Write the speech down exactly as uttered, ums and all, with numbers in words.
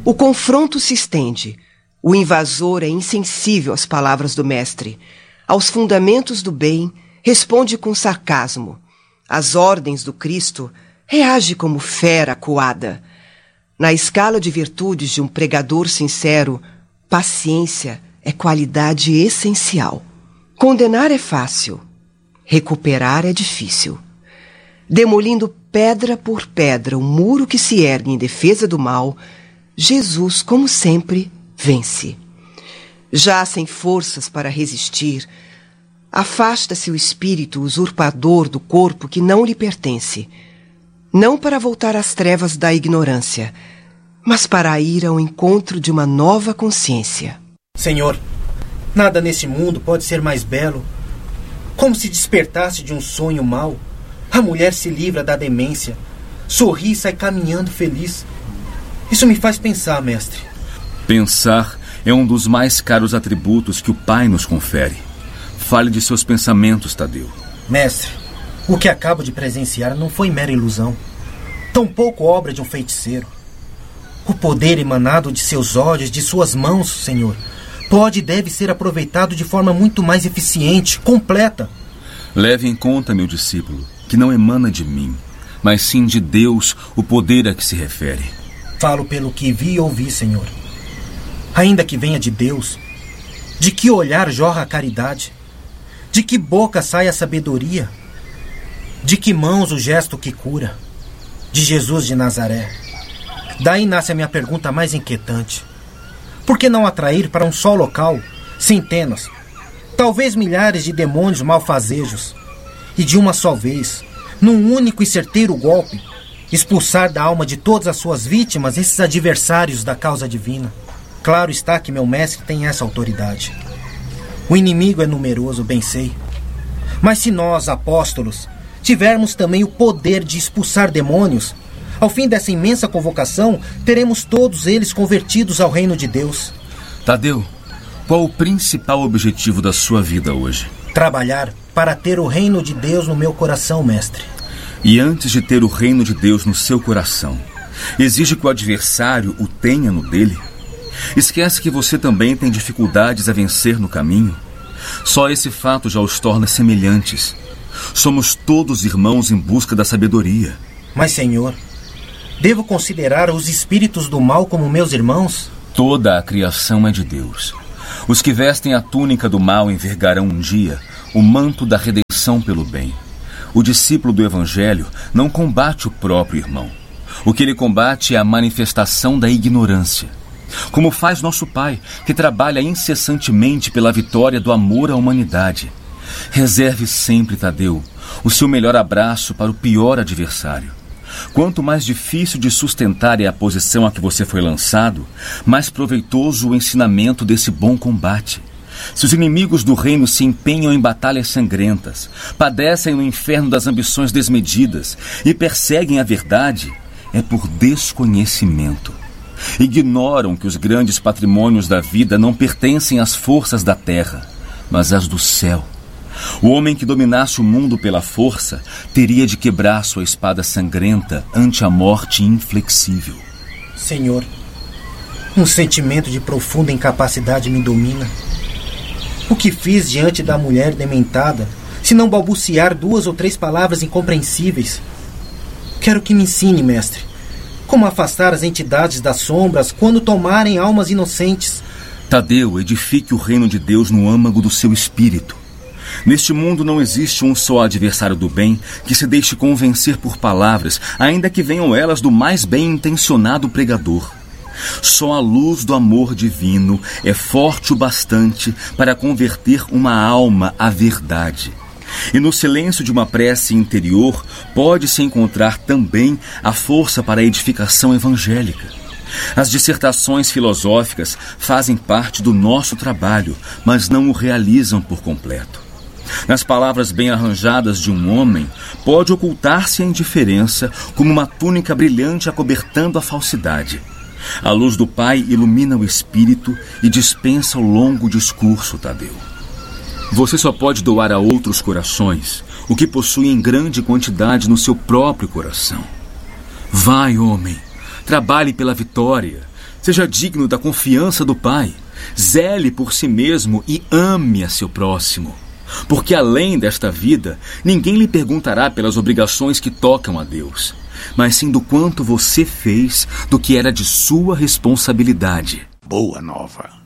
O confronto se estende. O invasor é insensível às palavras do mestre. Aos fundamentos do bem, responde com sarcasmo. Às ordens do Cristo, reage como fera acuada. Na escala de virtudes de um pregador sincero, paciência é qualidade essencial. Condenar é fácil, recuperar é difícil. Demolindo pedra por pedra o muro que se ergue em defesa do mal, Jesus, como sempre, vence. Já sem forças para resistir, afasta-se o espírito usurpador do corpo que não lhe pertence, não para voltar às trevas da ignorância, mas para ir ao encontro de uma nova consciência. Senhor, nada nesse mundo pode ser mais belo. Como se despertasse de um sonho mau, a mulher se livra da demência, sorri e sai caminhando feliz. Isso me faz pensar, mestre. Pensar é um dos mais caros atributos que o Pai nos confere. Fale de seus pensamentos, Tadeu. Mestre, o que acabo de presenciar não foi mera ilusão, tampouco obra de um feiticeiro. O poder emanado de seus olhos, de suas mãos, Senhor, pode e deve ser aproveitado de forma muito mais eficiente, completa. Leve em conta, meu discípulo, que não emana de mim, mas sim de Deus o poder a que se refere. Falo pelo que vi e ouvi, Senhor. Ainda que venha de Deus, de que olhar jorra a caridade? De que boca sai a sabedoria? De que mãos o gesto que cura? De Jesus de Nazaré. Daí nasce a minha pergunta mais inquietante. Por que não atrair para um só local centenas, talvez milhares de demônios malfazejos, e de uma só vez, num único e certeiro golpe, expulsar da alma de todas as suas vítimas esses adversários da causa divina? Claro está que meu mestre tem essa autoridade. O inimigo é numeroso, bem sei. Mas se nós, apóstolos, tivermos também o poder de expulsar demônios, ao fim dessa imensa convocação, teremos todos eles convertidos ao reino de Deus. Tadeu, qual o principal objetivo da sua vida hoje? Trabalhar para ter o reino de Deus no meu coração, mestre. E antes de ter o reino de Deus no seu coração, exige que o adversário o tenha no dele? Esquece que você também tem dificuldades a vencer no caminho? Só esse fato já os torna semelhantes. Somos todos irmãos em busca da sabedoria. Mas, Senhor, devo considerar os espíritos do mal como meus irmãos? Toda a criação é de Deus. Os que vestem a túnica do mal envergarão um dia o manto da redenção pelo bem. O discípulo do Evangelho não combate o próprio irmão. O que ele combate é a manifestação da ignorância. Como faz nosso Pai, que trabalha incessantemente pela vitória do amor à humanidade. Reserve sempre, Tadeu, o seu melhor abraço para o pior adversário. Quanto mais difícil de sustentar é a posição a que você foi lançado, mais proveitoso o ensinamento desse bom combate. Se os inimigos do reino se empenham em batalhas sangrentas, padecem no inferno das ambições desmedidas e perseguem a verdade, é por desconhecimento. Ignoram que os grandes patrimônios da vida não pertencem às forças da terra, mas às do céu. O homem que dominasse o mundo pela força teria de quebrar sua espada sangrenta ante a morte inflexível. Senhor, um sentimento de profunda incapacidade me domina. O que fiz diante da mulher dementada, se não balbuciar duas ou três palavras incompreensíveis? Quero que me ensine, mestre, como afastar as entidades das sombras quando tomarem almas inocentes. Tadeu, edifique o reino de Deus no âmago do seu espírito. Neste mundo não existe um só adversário do bem que se deixe convencer por palavras, ainda que venham elas do mais bem-intencionado pregador. Só a luz do amor divino é forte o bastante para converter uma alma à verdade. E no silêncio de uma prece interior pode-se encontrar também a força para a edificação evangélica. As dissertações filosóficas fazem parte do nosso trabalho, mas não o realizam por completo. Nas palavras bem arranjadas de um homem, pode ocultar-se a indiferença como uma túnica brilhante acobertando a falsidade. A luz do Pai ilumina o espírito e dispensa o longo discurso, Tadeu. Você só pode doar a outros corações o que possui em grande quantidade no seu próprio coração. Vai, homem, trabalhe pela vitória. Seja digno da confiança do Pai. Zele por si mesmo e ame a seu próximo. Porque além desta vida, ninguém lhe perguntará pelas obrigações que tocam a Deus, mas sim do quanto você fez do que era de sua responsabilidade. Boa nova.